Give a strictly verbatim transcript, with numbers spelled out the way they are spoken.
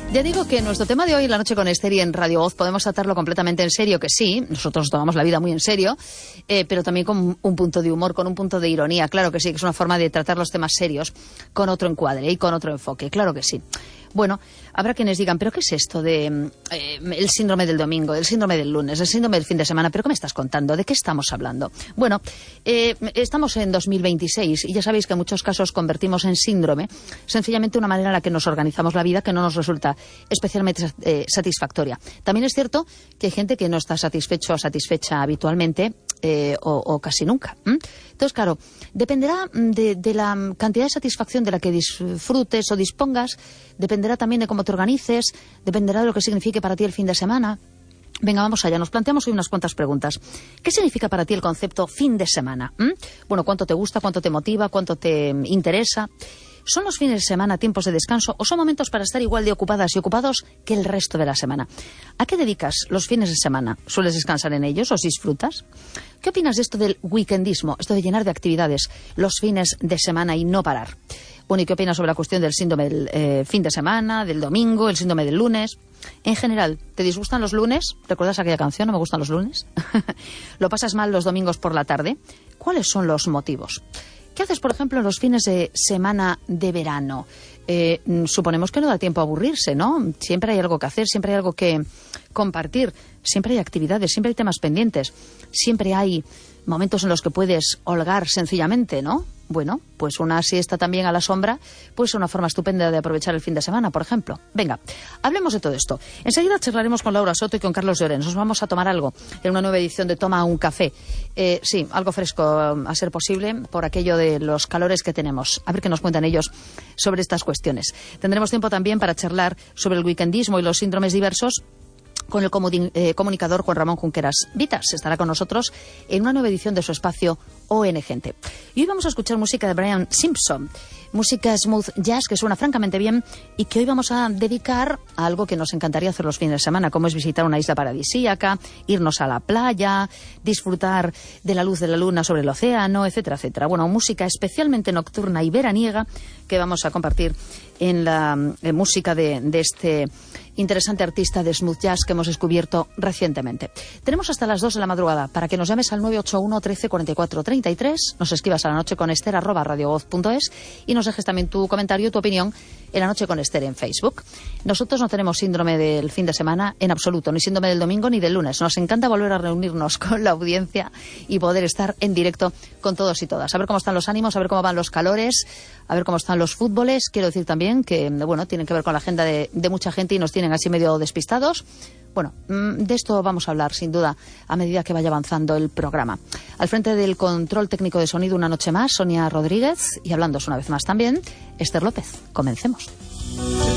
Ya digo que nuestro tema de hoy, La Noche con Esther, y en Radio Voz podemos tratarlo completamente en serio, que sí, nosotros tomamos la vida muy en serio, eh, pero también con un punto de humor, con un punto de ironía, claro que sí, que es una forma de tratar los temas serios con otro encuadre y con otro enfoque, claro que sí. Bueno, habrá quienes digan, ¿pero qué es esto de eh, el síndrome del domingo, el síndrome del lunes, el síndrome del fin de semana? ¿Pero qué me estás contando? ¿De qué estamos hablando? Bueno, eh, estamos en dos mil veintiséis y ya sabéis que en muchos casos convertimos en síndrome sencillamente una manera en la que nos organizamos la vida que no nos resulta especialmente eh, satisfactoria. También es cierto que hay gente que no está satisfecho o satisfecha habitualmente eh, o, o casi nunca. ¿Mm? Entonces, claro, dependerá de, de la cantidad de satisfacción de la que disfrutes o dispongas, dependerá también de cómo te organices, dependerá de lo que signifique para ti el fin de semana. Venga, vamos allá, nos planteamos hoy unas cuantas preguntas. ¿Qué significa para ti el concepto fin de semana? ¿Mm? Bueno, ¿cuánto te gusta, cuánto te motiva, cuánto te interesa? ¿Son los fines de semana tiempos de descanso o son momentos para estar igual de ocupadas y ocupados que el resto de la semana? ¿A qué dedicas los fines de semana? ¿Sueles descansar en ellos? ¿Os disfrutas? ¿Qué opinas de esto del weekendismo, esto de llenar de actividades los fines de semana y no parar? Bueno, ¿y qué opinas sobre la cuestión del síndrome del eh, fin de semana, del domingo, el síndrome del lunes? En general, ¿te disgustan los lunes? ¿Recuerdas aquella canción, No me gustan los lunes? ¿Lo pasas mal los domingos por la tarde? ¿Cuáles son los motivos? ¿Qué haces, por ejemplo, en los fines de semana de verano? Eh, suponemos que no da tiempo a aburrirse, ¿no? Siempre hay algo que hacer, siempre hay algo que compartir, siempre hay actividades, siempre hay temas pendientes, siempre hay momentos en los que puedes holgar sencillamente, ¿no? Bueno, pues una siesta también a la sombra puede ser una forma estupenda de aprovechar el fin de semana, por ejemplo. Venga, hablemos de todo esto. Enseguida charlaremos con Laura Soto y con Carlos Llorens. Nos vamos a tomar algo en una nueva edición de Toma un Café. Eh, sí, algo fresco a ser posible por aquello de los calores que tenemos. A ver qué nos cuentan ellos sobre estas cuestiones. Tendremos tiempo también para charlar sobre el weekendismo y los síndromes diversos con el eh, comunicador Juan Ramón Junqueras Vitas. Estará con nosotros en una nueva edición de su espacio O N Gente. Y hoy vamos a escuchar música de Brian Simpson, música smooth jazz que suena francamente bien y que hoy vamos a dedicar a algo que nos encantaría hacer los fines de semana, como es visitar una isla paradisíaca, irnos a la playa, disfrutar de la luz de la luna sobre el océano, etcétera, etcétera. Bueno, música especialmente nocturna y veraniega que vamos a compartir en la en música de, de este interesante artista de smooth jazz que hemos descubierto recientemente. Tenemos hasta las dos de la madrugada para que nos llames al nueve ocho uno, trece, cuarenta y cuatro, treinta y tres, nos escribas a la noche con Esther arroba radiovoz punto es y nos dejes también tu comentario, tu opinión en La Noche con Esther en Facebook. Nosotros no tenemos síndrome del fin de semana en absoluto, ni síndrome del domingo ni del lunes. Nos encanta volver a reunirnos con la audiencia y poder estar en directo con todos y todas. A ver cómo están los ánimos, a ver cómo van los calores, a ver cómo están los fútboles. Quiero decir también que, bueno, tienen que ver con la agenda de, de mucha gente y nos tienen así medio despistados. Bueno, de esto vamos a hablar, sin duda, a medida que vaya avanzando el programa. Al frente del control técnico de sonido, una noche más, Sonia Rodríguez, y hablándoos una vez más también, Esther López. Comencemos.